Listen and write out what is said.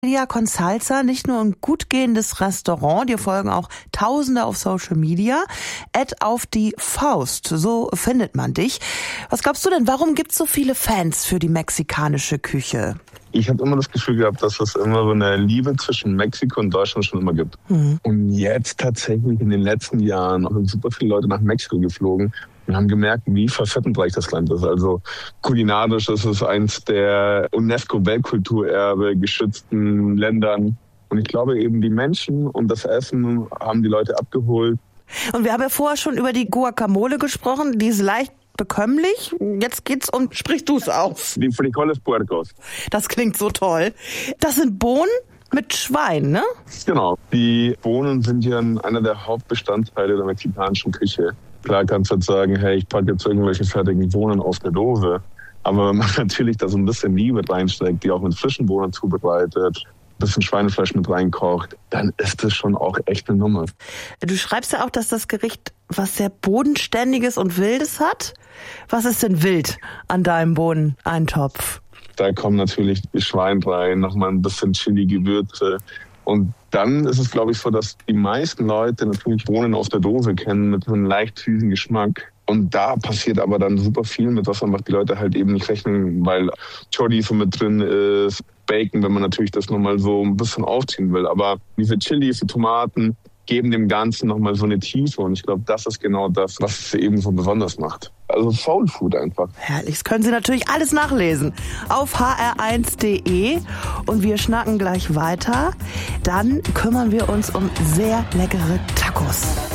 Via con Salsa, nicht nur ein gut gehendes Restaurant, dir folgen auch Tausende auf Social Media. @auf die Faust, so findet man dich. Was glaubst du denn, warum gibt es so viele Fans für die mexikanische Küche? Ich habe immer das Gefühl gehabt, dass es immer so eine Liebe zwischen Mexiko und Deutschland schon immer gibt. Und jetzt tatsächlich in den letzten Jahren sind super viele Leute nach Mexiko geflogen und haben gemerkt, wie facettenreich das Land ist. Also kulinarisch ist es eins der UNESCO-Weltkulturerbe geschützten Ländern. Und ich glaube eben, die Menschen und das Essen haben die Leute abgeholt. Und wir haben ja vorher schon über die Guacamole gesprochen, die ist leicht bekömmlich. Jetzt geht's um, sprich du's aus. Die Frijoles Puercos. Das klingt so toll. Das sind Bohnen mit Schwein, ne? Genau. Die Bohnen sind ja einer der Hauptbestandteile der mexikanischen Küche. Klar kannst du jetzt sagen, hey, ich packe jetzt irgendwelche fertigen Bohnen auf eine Dose. Aber wenn man natürlich da so ein bisschen Liebe reinsteckt, die auch mit frischen Bohnen zubereitet, ein bisschen Schweinefleisch mit reinkocht, dann ist das schon auch echt eine Nummer. Du schreibst ja auch, dass das Gericht was sehr Bodenständiges und Wildes hat. Was ist denn wild an deinem Bohneneintopf? Da kommen natürlich die Schwein rein, nochmal ein bisschen Chili-Gewürze. Und dann ist es, glaube ich, so, dass die meisten Leute natürlich Bohnen aus der Dose kennen mit einem leicht süßen Geschmack. Und da passiert aber dann super viel, mit was einfach die Leute halt eben nicht rechnen, weil Chorizo mit drin ist, Bacon, wenn man natürlich das nochmal so ein bisschen aufziehen will. Aber diese Chilis, die Tomaten geben dem Ganzen nochmal so eine Tiefe. Und ich glaube, das ist genau das, was es eben so besonders macht. Also Soul Food einfach. Herrlich, das können Sie natürlich alles nachlesen auf hr1.de. Und wir schnacken gleich weiter. Dann kümmern wir uns um sehr leckere Tacos.